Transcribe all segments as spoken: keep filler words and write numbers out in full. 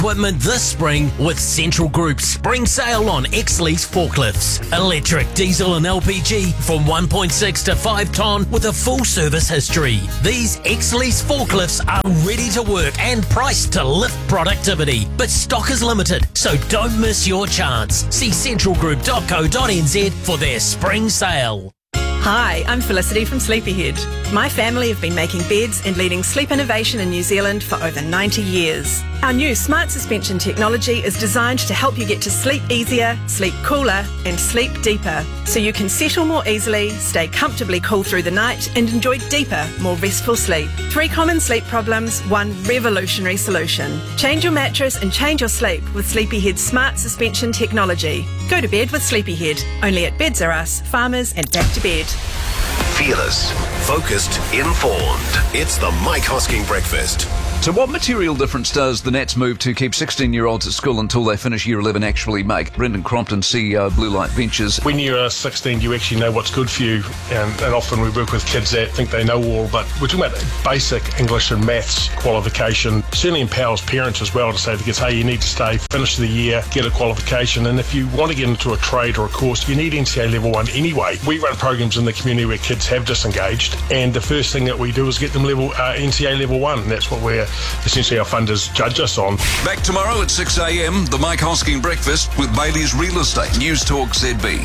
equipment this spring with Central Group's spring sale on X-Lease forklifts. Electric, diesel and L P G from one point six to five tonne with a full service history. These X-Lease forklifts are ready to work and priced to lift productivity. But stock is limited, so don't miss your chance. See central group dot co dot n z for their spring sale. Hi, I'm Felicity from Sleepyhead. My family have been making beds and leading sleep innovation in New Zealand for over ninety years. Our new smart suspension technology is designed to help you get to sleep easier, sleep cooler, and sleep deeper, so you can settle more easily, stay comfortably cool through the night, and enjoy deeper, more restful sleep. Three common sleep problems, one revolutionary solution. Change your mattress and change your sleep with Sleepyhead's smart suspension technology. Go to bed with Sleepyhead, only at Beds R Us, Farmers, and Back to Bed. Fearless, focused, informed. It's the Mike Hosking Breakfast. So what material difference does the Nats move to keep sixteen-year-olds at school until they finish year eleven actually make? Brendan Crompton, C E O of Blue Light Ventures. When you're sixteen, you actually know what's good for you, and, and often we work with kids that think they know all, but we're talking about basic English and maths qualification. Certainly empowers parents as well to say to kids, hey, you need to stay, finish the year, get a qualification, and if you want to get into a trade or a course, you need N C A A level one anyway. We run programs in the community where kids have disengaged, and the first thing that we do is get them level uh, N C A A level one, and that's what we're essentially our funders judge us on. Back tomorrow at six a m, the Mike Hosking Breakfast with Bailey's Real Estate. News Talk Z B.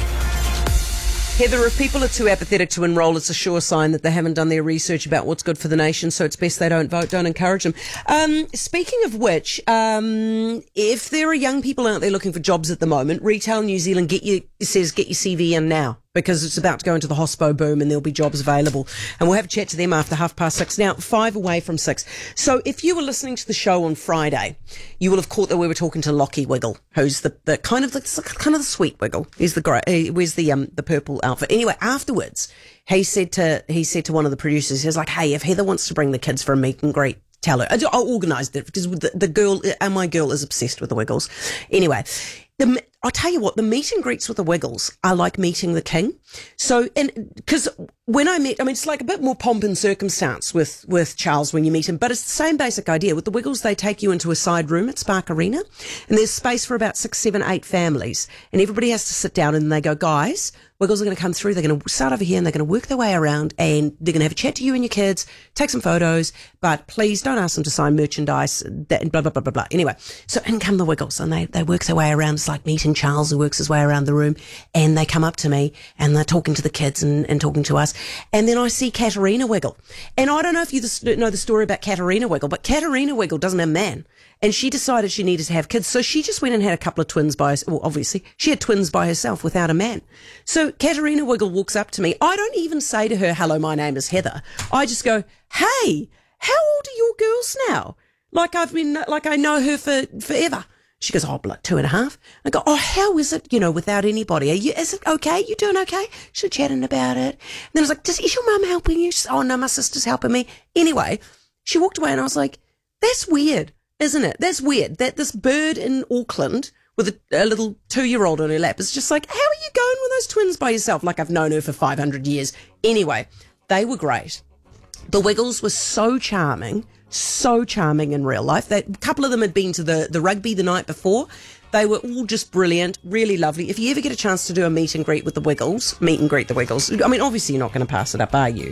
Heather, if people are too apathetic to enrol, it's a sure sign that they haven't done their research about what's good for the nation, so it's best they don't vote. Don't encourage them. Um, speaking of which, um, if there are young people out there looking for jobs at the moment, Retail New Zealand get you, says get your C V in now, because it's about to go into the hospo boom and there'll be jobs available. And we'll have a chat to them after half past six. Now, five away from six. So if you were listening to the show on Friday, you will have caught that we were talking to Lockie Wiggle, who's the, the kind of the kind of the sweet Wiggle. He's the great, uh, where's the um the purple outfit. Anyway, afterwards, he said to he said to one of the producers, he was like, hey, if Heather wants to bring the kids for a meet and greet, tell her. I'll organise it, because the, the girl, uh, my girl is obsessed with the Wiggles. Anyway, the, I'll tell you what, the meet and greets with the Wiggles are like meeting the king. So, and because when I met, I mean, it's like a bit more pomp and circumstance with, with Charles when you meet him, but it's the same basic idea. With the Wiggles, they take you into a side room at Spark Arena, and there's space for about six, seven, eight families, and everybody has to sit down, and they go, guys, Wiggles are going to come through. They're going to start over here, and they're going to work their way around, and they're going to have a chat to you and your kids, take some photos, but please don't ask them to sign merchandise, that, blah, blah, blah, blah, blah. Anyway, so in come the Wiggles, and they, they work their way around. It's like meeting Charles, who works his way around the room, and they come up to me, and they're talking to the kids and, and talking to us. And then I see Katerina Wiggle. And I don't know if you know the story about Katerina Wiggle, but Katerina Wiggle doesn't have a man. And she decided she needed to have kids. So she just went and had a couple of twins by herself. Well, obviously, she had twins by herself without a man. So Katerina Wiggle walks up to me. I don't even say to her, hello, my name is Heather. I just go, hey, how old are your girls now? Like I've been, like I know her for forever. She goes, oh, like two and a half. I go, oh, how is it, you know, without anybody? Are you, is it okay? You doing okay? She's chatting about it. And then I was like, Does, is your mum helping you? She said, oh, no, my sister's helping me. Anyway, she walked away and I was like, that's weird, isn't it? That's weird that this bird in Auckland with a, a little two-year-old on her lap is just like, how are you going with those twins by yourself? Like I've known her for five hundred years. Anyway, they were great. The Wiggles were so charming. So charming in real life. That, a couple of them had been to the, the rugby the night before. They were all just brilliant, really lovely. If you ever get a chance to do a meet and greet with the Wiggles, meet and greet the Wiggles. I mean, obviously you're not going to pass it up, are you?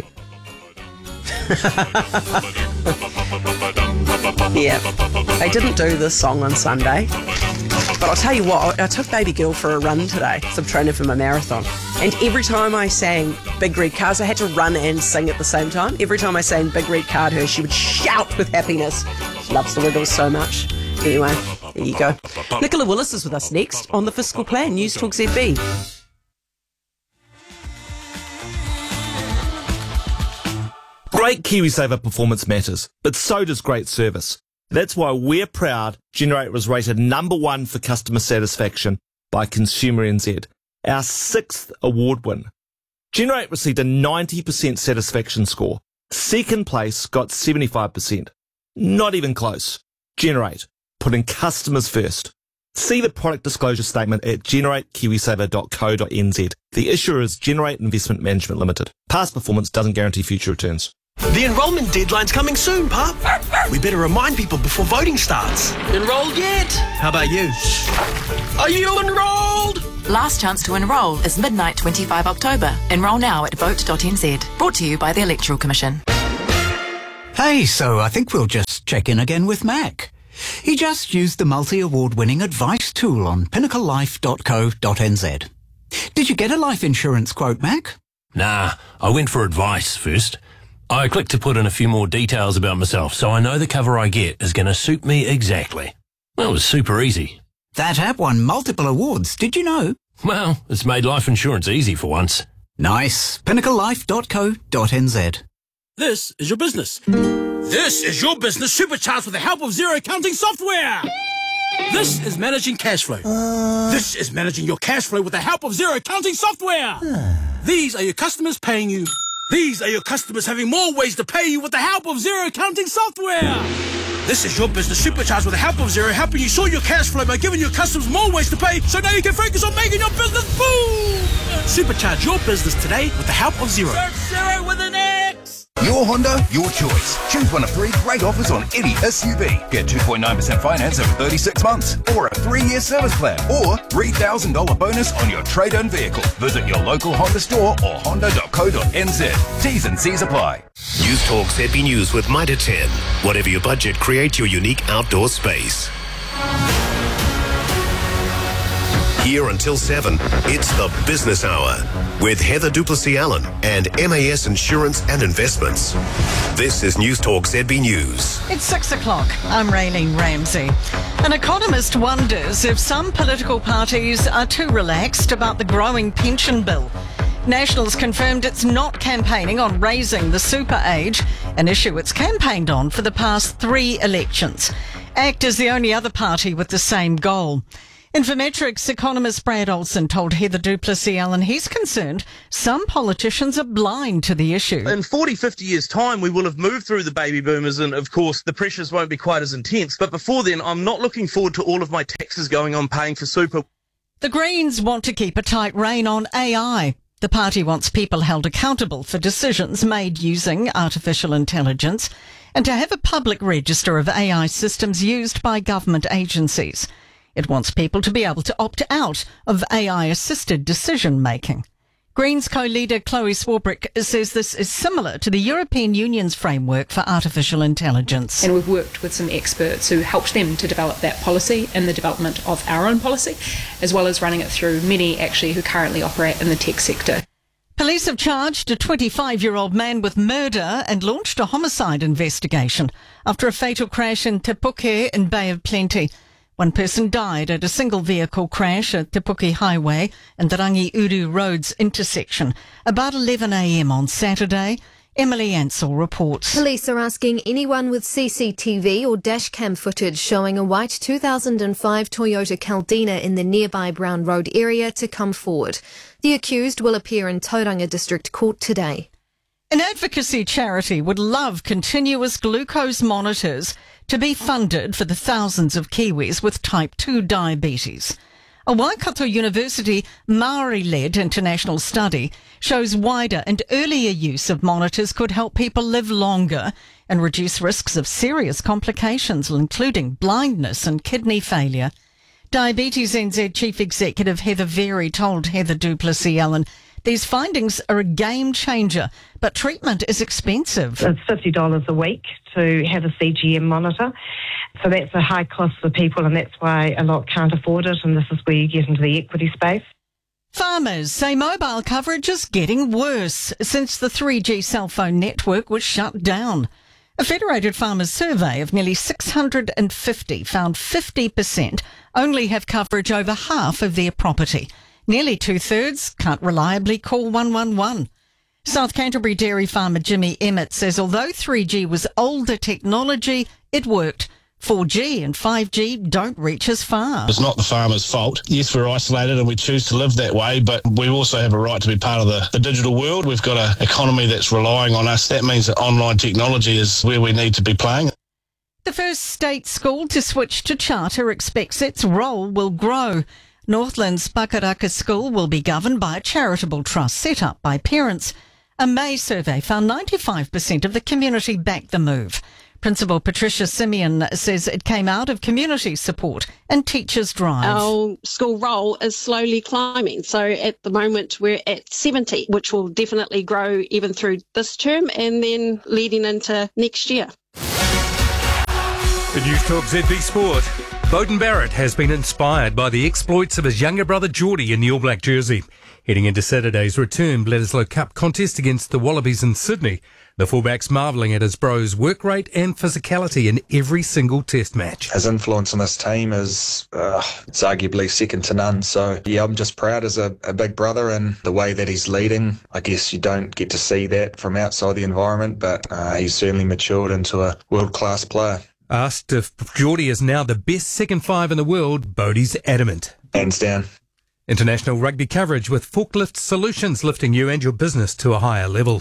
Yeah, they didn't do this song on Sunday. But I'll tell you what, I took baby girl for a run today, so I'm training for my marathon. And every time I sang Big Red Cars, I had to run and sing at the same time. Every time I sang Big Red Car to her, she would shout with happiness. She loves the Wiggles so much. Anyway, there you go. Nicola Willis is with us next on The Fiscal Plan, News Talk Z B. Great KiwiSaver performance matters, but so does great service. That's why we're proud Generate was rated number one for customer satisfaction by Consumer N Z, our sixth award win. Generate received a ninety percent satisfaction score. Second place got seventy-five percent. Not even close. Generate, putting customers first. See the product disclosure statement at generate kiwisaver dot co dot n z. The issuer is Generate Investment Management Limited. Past performance doesn't guarantee future returns. The enrolment deadline's coming soon, Pup. We better remind people before voting starts. Enrolled yet? How about you? Are you enrolled? Last chance to enrol is midnight twenty-five October. Enrol now at vote dot n z. Brought to you by the Electoral Commission. Hey, so I think we'll just check in again with Mac. He just used the multi-award winning advice tool on pinnacle life dot co dot n z. Did you get a life insurance quote, Mac? Nah, I went for advice first. I clicked to put in a few more details about myself so I know the cover I get is going to suit me exactly. Well, it was super easy. That app won multiple awards, did you know? Well, it's made life insurance easy for once. Nice. pinnacle life dot co dot n z. This is your business. This is your business supercharged with the help of Xero accounting software. This is managing cash flow. Uh... This is managing your cash flow with the help of Xero accounting software. These are your customers paying you. These are your customers having more ways to pay you with the help of Xero accounting software. This is your business supercharged with the help of Xero, helping you sort your cash flow by giving your customers more ways to pay, so now you can focus on making your business boom. Supercharge your business today with the help of Xero. Search Xero with an X. Your Honda, your choice. Choose one of three great offers on any S U V. Get two point nine percent finance over thirty-six months, or a three-year service plan, or three thousand dollars bonus on your trade-in vehicle. Visit your local Honda store or honda dot co dot n z. T's and C's apply. News Talk Z B News with Mitre ten. Whatever your budget, create your unique outdoor space. Here until seven, it's the Business Hour with Heather Duplessis-Allen and M A S Insurance and Investments. This is News Talk Z B News. It's six o'clock. I'm Raylene Ramsey. An economist wonders if some political parties are too relaxed about the growing pension bill. Nationals confirmed it's not campaigning on raising the super age, an issue it's campaigned on for the past three elections. ACT is the only other party with the same goal. Infometrics economist Brad Olson told Heather Duplessis-Allen he's concerned some politicians are blind to the issue. In forty, fifty years' time, we will have moved through the baby boomers and, of course, the pressures won't be quite as intense. But before then, I'm not looking forward to all of my taxes going on paying for super. The Greens want to keep a tight rein on A I. The party wants people held accountable for decisions made using artificial intelligence and to have a public register of A I systems used by government agencies. It wants people to be able to opt out of A I-assisted decision-making. Greens co-leader Chloe Swarbrick says this is similar to the European Union's framework for artificial intelligence. And we've worked with some experts who helped them to develop that policy and the development of our own policy, as well as running it through many actually who currently operate in the tech sector. Police have charged a twenty-five-year-old man with murder and launched a homicide investigation after a fatal crash in Te Puke in Bay of Plenty. One person died at a single vehicle crash at Te Puke Highway and the Rangiuru Roads intersection about eleven a m on Saturday. Emily Ansell reports. Police are asking anyone with C C T V or dashcam footage showing a white two thousand five Toyota Caldina in the nearby Brown Road area to come forward. The accused will appear in Tauranga District Court today. An advocacy charity would love continuous glucose monitors to be funded for the thousands of Kiwis with type two diabetes. A Waikato University Maori-led international study shows wider and earlier use of monitors could help people live longer and reduce risks of serious complications, including blindness and kidney failure. Diabetes N Z Chief Executive Heather Very told Heather Duplessis-Allen these findings are a game changer, but treatment is expensive. It's fifty dollars a week to have a C G M monitor. So that's a high cost for people, and that's why a lot can't afford it, and this is where you get into the equity space. Farmers say mobile coverage is getting worse since the three G cell phone network was shut down. A Federated Farmers survey of nearly six hundred fifty found fifty percent only have coverage over half of their property. Nearly two-thirds can't reliably call one one one. South Canterbury dairy farmer Jimmy Emmett says although three G was older technology, it worked. four G and five G don't reach as far. It's not the farmer's fault. Yes, we're isolated and we choose to live that way, but we also have a right to be part of the, the digital world. We've got an economy that's relying on us. That means that online technology is where we need to be playing. The first state school to switch to charter expects its role will grow. Northland's Pakaraka School will be governed by a charitable trust set up by parents. A May survey found ninety-five percent of the community backed the move. Principal Patricia Simeon says it came out of community support and teachers' drive. Our school roll is slowly climbing. So at the moment we're at seventy, which will definitely grow even through this term and then leading into next year. The News Talk Z B Sport. Beauden Barrett has been inspired by the exploits of his younger brother Geordie in the All Black jersey. Heading into Saturday's return Bledisloe Cup contest against the Wallabies in Sydney, the fullback's marvelling at his bro's work rate and physicality in every single test match. His influence on this team is uh, it's arguably second to none. So, yeah, I'm just proud as a, a big brother and the way that he's leading. I guess you don't get to see that from outside the environment, but uh, he's certainly matured into a world-class player. Asked if Geordie is now the best second five in the world, Bodie's adamant. Hands down. International rugby coverage with Forklift Solutions lifting you and your business to a higher level.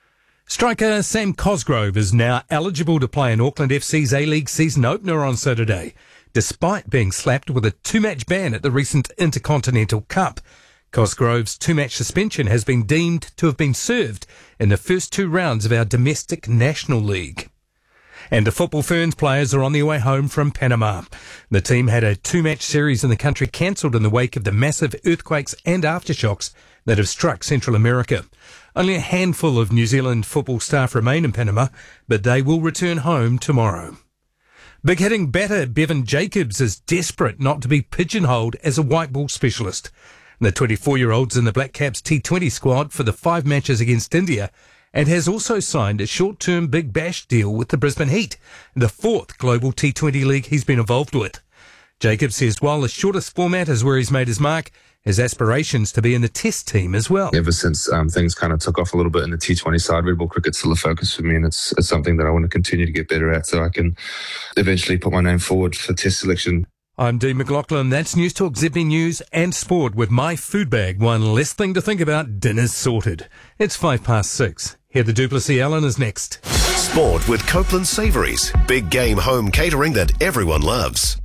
Striker Sam Cosgrove is now eligible to play in Auckland F C's A-League season opener on Saturday, despite being slapped with a two-match ban at the recent Intercontinental Cup. Cosgrove's two-match suspension has been deemed to have been served in the first two rounds of our domestic National League. And the Football Ferns players are on their way home from Panama. The team had a two-match series in the country cancelled in the wake of the massive earthquakes and aftershocks that have struck Central America. Only a handful of New Zealand football staff remain in Panama, but they will return home tomorrow. Big-hitting batter Bevan Jacobs is desperate not to be pigeonholed as a white ball specialist. The twenty-four-year-old's in the Black Caps T twenty squad for the five matches against India, and has also signed a short-term Big Bash deal with the Brisbane Heat, the fourth global T twenty league he's been involved with. Jacob says while the shortest format is where he's made his mark, his aspirations to be in the Test team as well. Ever since um, things kind of took off a little bit in the T twenty side, red ball cricket's still a focus for me, and it's, it's something that I want to continue to get better at so I can eventually put my name forward for Test selection. I'm Dean McLaughlin. That's News Talk Z B News and Sport with my food bag. One less thing to think about. Dinner's sorted. It's five past six. Heather Duplessis-Allen is next. Sport with Copeland Savouries. Big game home catering that everyone loves.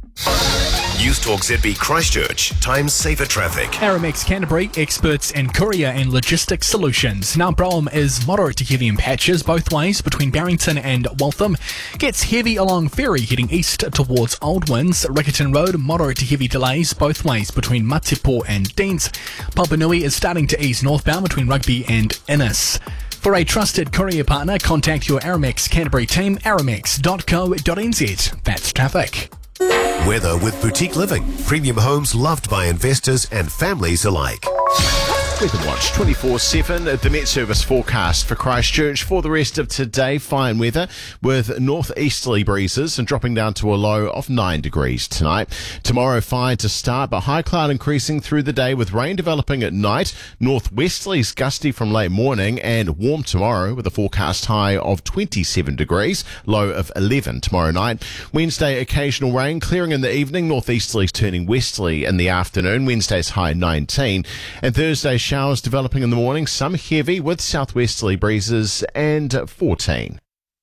News Talk Z B Christchurch. Time saver traffic. Aramex Canterbury, experts in courier and logistics solutions. Now Brougham is moderate to heavy in patches both ways between Barrington and Waltham. Gets heavy along Ferry heading east towards Old Winds. Riccarton Road, moderate to heavy delays both ways between Matipo and Deans. Papanui is starting to ease northbound between Rugby and Innis. For a trusted courier partner, contact your Aramex Canterbury team, aramex dot co dot n z. That's traffic. Weather with Boutique Living. Premium homes loved by investors and families alike. Weather Watch twenty-four seven, the Met Service forecast for Christchurch for the rest of today. Fine weather with northeasterly breezes and dropping down to a low of nine degrees tonight. Tomorrow fine to start, but high cloud increasing through the day with rain developing at night. Northwesterlies gusty from late morning and warm tomorrow with a forecast high of twenty-seven degrees, low of eleven tomorrow night. Wednesday occasional rain clearing in the evening, northeasterlies turning westerly in the afternoon. Wednesday's high nineteen, and Thursday showers developing in the morning, some heavy with southwesterly breezes, and fourteen.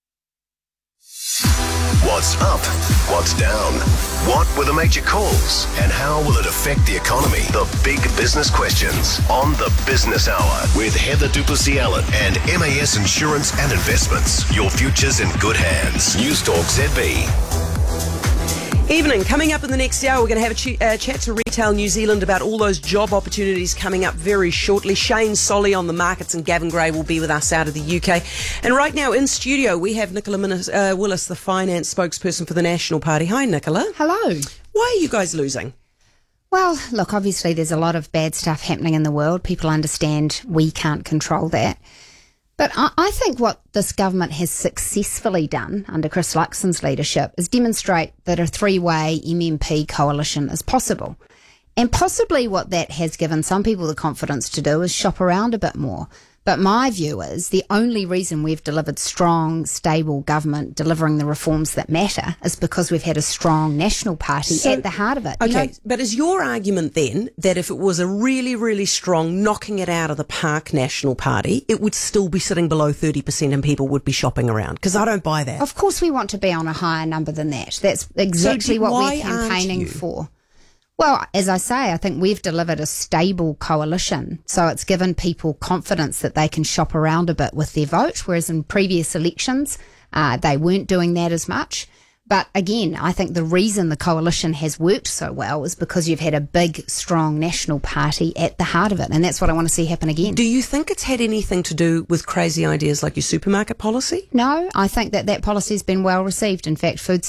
What's up? What's down? What were the major calls? And how will it affect the economy? The big business questions on the Business Hour with Heather Duplessis-Allen and M A S Insurance and Investments. Your future's in good hands. News Talk Z B. Evening. Coming up in the next hour, we're going to have a ch- uh, chat to Retail New Zealand about all those job opportunities coming up very shortly. Shane Solly on the markets and Gavin Gray will be with us out of the U K. And right now in studio, we have Nicola Minnis- uh, Willis, the finance spokesperson for the National Party. Hi, Nicola. Hello. Why are you guys losing? Well, look, obviously there's a lot of bad stuff happening in the world. People understand we can't control that. But I, I think what this government has successfully done under Chris Luxon's leadership is demonstrate that a three-way M M P coalition is possible. And possibly what that has given some people the confidence to do is shop around a bit more. But my view is the only reason we've delivered strong, stable government delivering the reforms that matter is because we've had a strong National Party so, at the heart of it. Okay, you know, but is your argument then that if it was a really, really strong knocking it out of the park National Party, it would still be sitting below thirty percent and people would be shopping around? Because I don't buy that. Of course we want to be on a higher number than that. That's exactly so what why we're campaigning aren't you? for. Well, as I say, I think we've delivered a stable coalition. So it's given people confidence that they can shop around a bit with their vote, whereas in previous elections, uh, they weren't doing that as much. But again, I think the reason the coalition has worked so well is because you've had a big, strong national party at the heart of it. And that's what I want to see happen again. Do you think it's had anything to do with crazy ideas like your supermarket policy? No, I think that that policy has been well received. In fact, food